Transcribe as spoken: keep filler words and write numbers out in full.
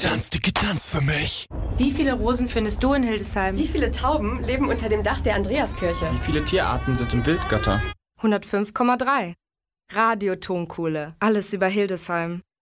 tanz, Dicky, tanz für mich. Wie viele Rosen findest du in Hildesheim? Wie viele Tauben leben unter dem Dach der Andreaskirche? Wie viele Tierarten sind im Wildgatter? hundertfünf Komma drei. Radio Tonkohle. Alles über Hildesheim.